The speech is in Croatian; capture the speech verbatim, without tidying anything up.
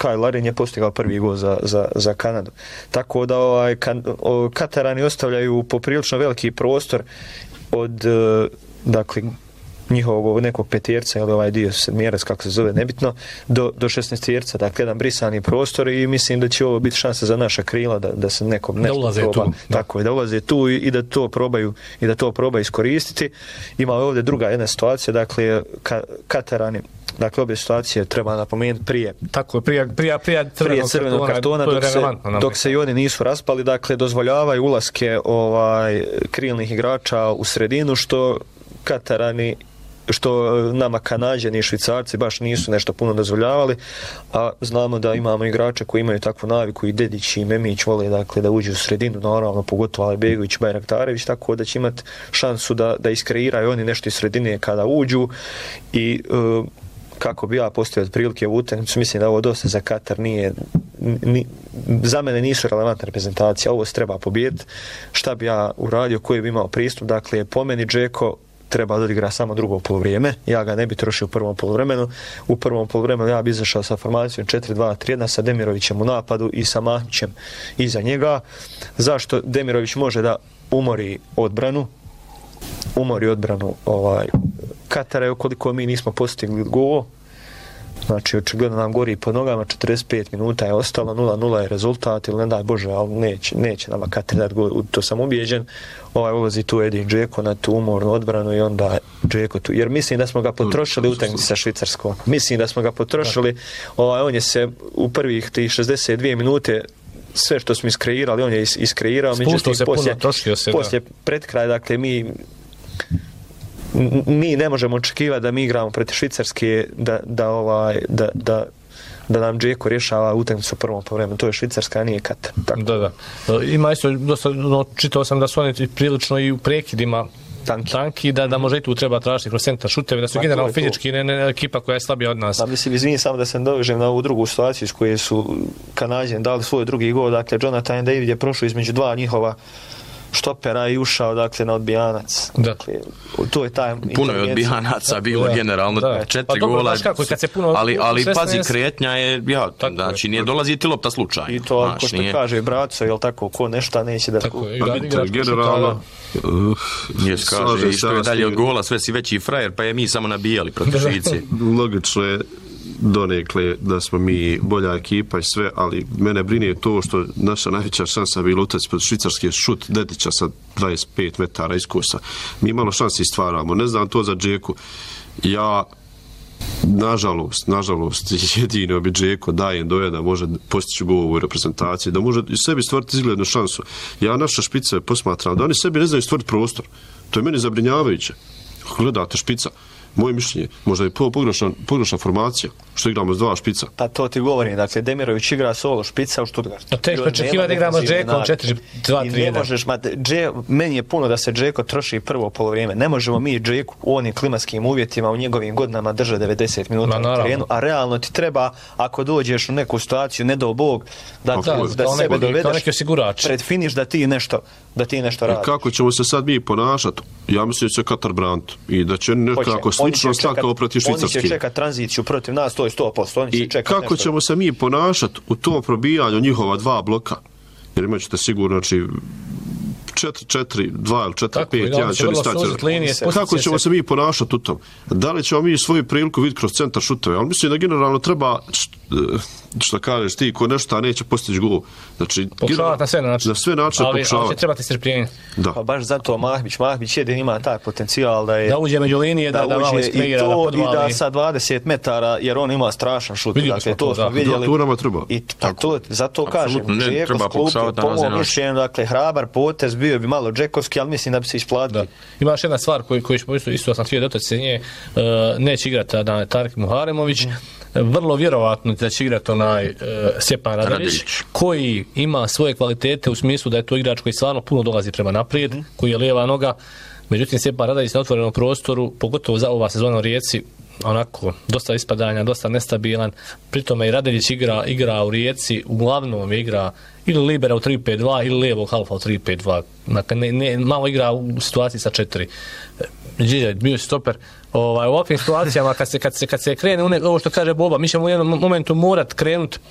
Kyle Larin je postigao prvi gol za, za, za Kanadu. Tako da ovaj, kan, o, Katarani ostavljaju poprilično veliki prostor od, dakle, njihovog nekog petirca ili ovaj dio sedmjerac, kako se zove, nebitno, do, do šesnaestirca, dakle jedan brisani prostor i mislim da će ovo biti šansa za naša krila da, da se nekom nešto da ulaze proba. Tu. Tako je, da ulaze tu i, i da to probaju i da to probaju iskoristiti. Ima ovdje druga jedna situacija, dakle ka, Katarani, dakle obje situacije treba napomenuti prije. Tako je, prije, prije, prije crvenog, prije crvenog kartona, dok se, dok se i oni nisu raspali, dakle dozvoljavaju ulaske ovaj krilnih igrača u sredinu, što Katarani što nama Kanađani i Švicarci baš nisu nešto puno dozvoljavali, a znamo da imamo igrače koji imaju takvu naviku, i Dedić i Memić vole, dakle, da uđu u sredinu, naravno, pogotovo Albegović, Bajraktarević, tako da će imati šansu da, da iskreiraju oni nešto iz sredine kada uđu i uh, kako bi ja postavio od prilike u utakmicu, mislim da ovo dosta za Katar nije, ni, za mene nisu relevantna reprezentacija, ovo se treba pobijediti. Šta bi ja uradio, koji bi imao pristup, dakle, po meni Džeko treba da odigra samo drugo polovrijeme. Ja ga ne bi trošio u prvom poluvremenu. U prvom poluvremenu ja bi izašao sa formacijom četiri dva tri jedan sa Demirovićem u napadu i sa Mahmićem iza njega. Zašto? Demirović može da umori odbranu. Umori odbranu ovaj, Katara, ukoliko mi nismo postigli gol. Znači, očigledno nam gori po nogama, četrdeset pet minuta je ostalo, nula nula je rezultat, ili ne daj Bože, ali neće, neće nama Katar dati gol, to sam ubijeđen. Ovaj ulazi tu Edin Džeko na tu umornu odbranu i onda Džeko tu, jer mislim da smo ga potrošili u utakmici sa Švicarskom. Mislim da smo ga potrošili, ovaj, on je se u prvih tih šezdeset dvije minute sve što smo iskreirali, on je is, iskreirao, međutim, se poslije, puno, se, poslije pred kraj, dakle, mi mi ne možemo očekivati da mi igramo protiv Švicarske da, da, ovaj, da, da, da nam Džeko rješava utakmicu u prvom povremenu. To je Švicarska, a nije Katar. Tako. Da, da. Ima isto, dosta, no, čitao sam da su oni prilično i u prekidima tanki, tanki da, da može i tu treba tražiti kroz centar šuteve, da su generalno fizički ne, ne, ekipa koja je slabija od nas. Da, mislim, izvinim samo da se dovežem na ovu drugu situaciju s koje su Kanađani dali svoj drugi gol. Dakle, Jonathan David je prošao između dva njihova štopera i ušao, dakle, na odbijanac. Dakle, to je taj puno je odbijanaca bilo da, generalno da. četiri pa, dobro, gola. Kako, kad se puno, ali ali šesnaest pazi, kretnja je, ja, tako znači nije dolazi ti lopta slučajno. I to, ako što nije... kaže Braco, jel tako, ko nešto neće da... Tako, da, generalno... Uh, Jes kaže, i što je dalje od gola, sve si veći frajer, pa je mi samo nabijali protiv Švice. Logično je donekle da smo mi bolja ekipa i sve, ali mene brine to što naša najveća šansa bila utjecati pod švicarski šut Dedića sa dvadeset pet metara iskusa. Mi malo šansi stvaramo. Ne znam to za Džeku. Ja nažalost, nažalost jedino bi Džeko dajem doje da može postići gol u ovoj reprezentaciji, da može sebi stvoriti izglednu šansu. Ja naša špica posmatram da oni sebi ne znaju stvoriti prostor. To je meni zabrinjavajuće. Ako gledate špica, moje mišljenje, možda je pogrešna, pogrešna formacija, što igramo s dva špica. Pa to ti govorim, dakle, Demirović igra solo špica u Stuttgartu. No teško očekivati da igramo s Džekom četiri dva tri jedan. I ne možeš, ma, Dže, meni je puno da se Džeko troši prvo polovrijeme. Ne možemo mi Džeku u onim klimatskim uvjetima u njegovim godinama držati devedeset minuta na terenu, a realno ti treba, ako dođeš u neku situaciju, ne do Bog, da, da, da, da sebe dovedeš pred finiš da ti nešto, da ti nešto radiš. Kako ćemo se sad mi ponašati? Ja mislim da će Katar braniti i da će nekako slično stakao protiv Švicarske. Oni će čekati tranziciju protiv nas, to je sto posto. Oni će I kako nešto... ćemo se mi ponašati u tom probijanju njihova dva bloka? Jer imat ćete sigurno, znači, četiri četiri dva ili četiri pet jedan će oni stati. Kako ćemo se mi ponašati u tom? Da li ćemo mi svoju priliku vidjeti kroz centar šutove? Ali mislim da generalno treba, što kažeš ti, ko nešto neće postići gol. Znači, pokušavati na sve načine. Na sve načine ali, pokušavati. Ali će trebati strpljenje. Da. Pa baš zato Mahmić, Mahmić jedin ima taj potencijal da je... Da uđe među linije, da, da, da malo isplegira, da podvali. I da sa dvadeset metara, jer on ima strašan šut. Vidjeli dakle, smo to smo vidjeli. To nama treba. I pa to, zato kažem, Džeko sklupio, po mojom mišljenju, dakle, hrabar potez, bio bi malo džekovski, ali mislim da bi se isplatio. Ima još jedna stvar koju, koju isto, isto sam htio dotaći se nje, uh, neće igrati na Tarik Muharemović, mm. vrlo vjerovatno da će igrati onaj uh, Stjepan Radelić, koji ima svoje kvalitete u smislu da je to igrač koji stvarno puno dolazi prema naprijed, mm. koji je lijeva noga, međutim Stjepan Radelić na otvorenom prostoru, pogotovo za ova sezona u Rijeci, onako, dosta ispadanja, dosta nestabilan, pritome i Radelić igra, igra u Rijeci, uglavnom igra ili libera u tri pet dva ili lijevog halfa u tri pet dva, dakle, ne, ne, malo igra u situaciji sa četiri. Đilje, bio je stoper. Ovaj, u ovakvim situacijama kad se, kad se, kad se krene, one, ovo što kaže Boba, mi ćemo u jednom momentu morat krenuti